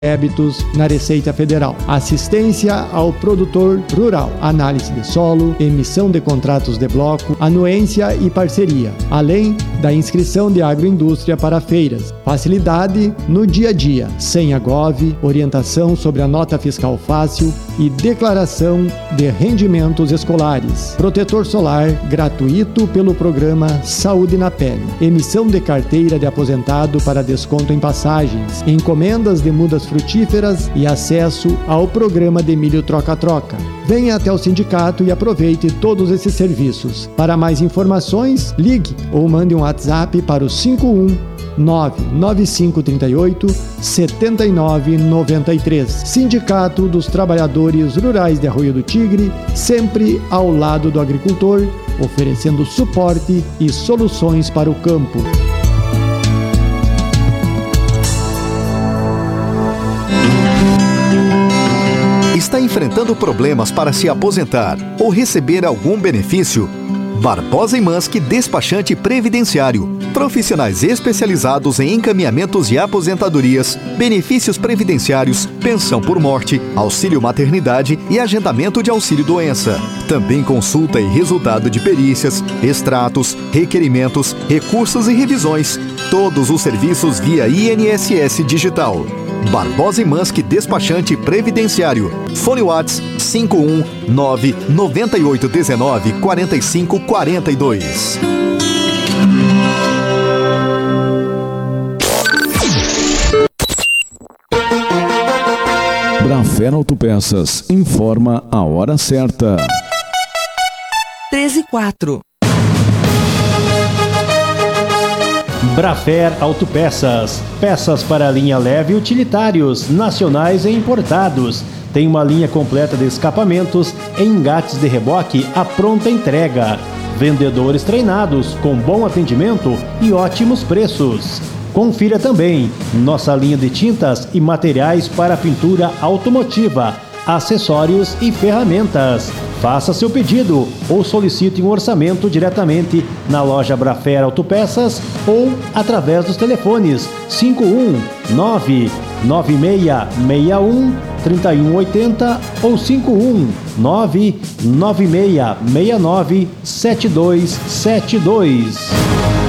débitos na Receita Federal, assistência ao produtor rural, análise de solo, emissão de contratos de bloco, anuência e parceria, além da inscrição de agroindústria para feiras, facilidade no dia a dia, sem agove, orientação sobre a nota fiscal fácil e declaração de rendimentos escolares, protetor solar gratuito pelo programa Saúde na Pele, emissão de carteira de aposentado para desconto em passagens, encomendas de mudas frutíferas e acesso ao programa de milho troca-troca. Venha até o sindicato e aproveite todos esses serviços. Para mais informações, ligue ou mande um WhatsApp para o 51995387993. Sindicato dos Trabalhadores Rurais de Arroio do Tigre, sempre ao lado do agricultor, oferecendo suporte e soluções para o campo. Está enfrentando problemas para se aposentar ou receber algum benefício? Barbosa & Manski Despachante Previdenciário. Profissionais especializados em encaminhamentos e aposentadorias, benefícios previdenciários, pensão por morte, auxílio maternidade e agendamento de auxílio-doença. Também consulta e resultado de perícias, extratos, requerimentos, recursos e revisões. Todos os serviços via INSS Digital. Barbosa & Manski Despachante Previdenciário. Fone Whats 51998194542. Brafer Autopeças informa a hora certa. 13h04. Brafer Autopeças, peças para linha leve e utilitários, nacionais e importados. Tem uma linha completa de escapamentos e engates de reboque à pronta entrega. Vendedores treinados, com bom atendimento e ótimos preços. Confira também nossa linha de tintas e materiais para pintura automotiva, acessórios e ferramentas. Faça seu pedido ou solicite um orçamento diretamente na loja Brafer Autopeças ou através dos telefones 51996613180 ou 51996697272.